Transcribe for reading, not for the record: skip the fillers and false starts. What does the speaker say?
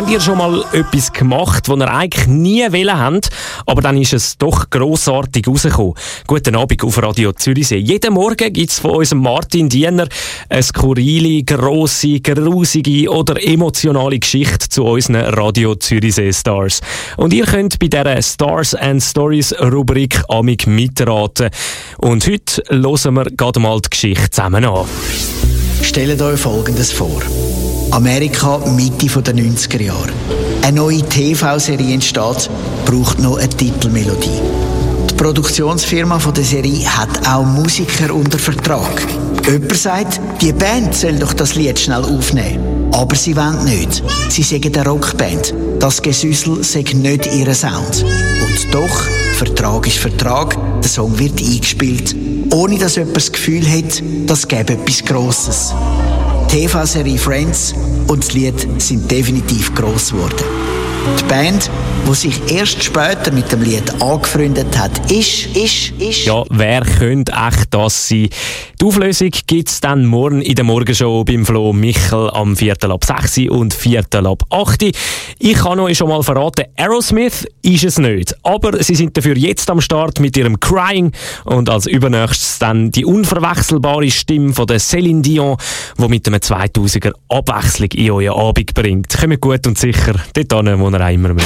Habt ihr schon mal etwas gemacht, das ihr eigentlich nie wollen habt, aber dann ist es doch grossartig rausgekommen? Guten Abend auf Radio Zürichsee. Jeden Morgen gibt es von unserem Martin Diener eine skurrile, grosse, grusige oder emotionale Geschichte zu unseren Radio Zürichsee Stars. Und ihr könnt bei dieser Stars and Stories Rubrik amig mitraten. Und heute hören wir gerade mal die Geschichte zusammen an. Stellt euch Folgendes vor. Amerika, Mitte der 90er Jahre. Eine neue TV-Serie entsteht, braucht noch eine Titelmelodie. Die Produktionsfirma der Serie hat auch Musiker unter Vertrag. Jemand sagt, die Band soll doch das Lied schnell aufnehmen. Aber sie wollen nicht. Sie sagen eine Rockband. Das Gesüssel sei nicht ihr Sound. Und doch, Vertrag ist Vertrag, der Song wird eingespielt, ohne dass jemand das Gefühl hat, das gäbe etwas Grosses. TV-Serie Friends und das Lied sind definitiv gross geworden. Die Band, die sich erst später mit dem Lied angefreundet hat, ist. Ja, wer könnte echt das sein? Die Auflösung gibt es dann morgen in der Morgenshow beim Flo Michel am 6:15 und 8:15. Ich kann euch schon mal verraten, Aerosmith ist es nicht. Aber sie sind dafür jetzt am Start mit ihrem Crying und als übernächstes dann die unverwechselbare Stimme von der Céline Dion, die mit einem 2000er Abwechslung in euren Abend bringt. Kommt gut und sicher dort hin, wo ihr auch immer mögt.